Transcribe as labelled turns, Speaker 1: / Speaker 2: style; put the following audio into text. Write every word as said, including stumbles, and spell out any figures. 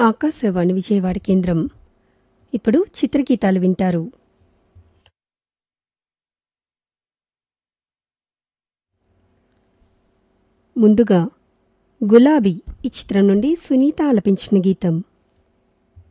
Speaker 1: ఆకాశవాణి విజయవాడ కేంద్రం. ఇప్పుడు చిత్రగీతాలు వింటారు. ముందుగా గులాబీ ఈ చిత్రం నుండి సునీత ఆలపించిన గీతం.